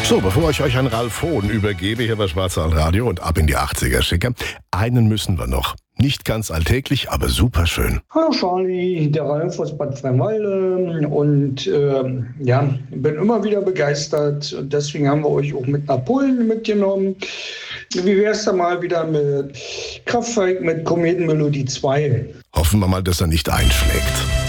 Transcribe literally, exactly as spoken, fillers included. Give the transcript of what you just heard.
So, bevor ich euch an Ralf Hohn übergebe, hier bei Schwarzwald Radio und ab in die achtziger schicke, einen müssen wir noch. Nicht ganz alltäglich, aber super schön. Hallo Charlie, der Ralf aus Bad Freienwalde und äh, ja, bin immer wieder begeistert und deswegen haben wir euch auch mit nach Polen mitgenommen. Wie wär's da mal wieder mit Kraftwerk mit Kometenmelodie zwei? Hoffen wir mal, dass er nicht einschlägt.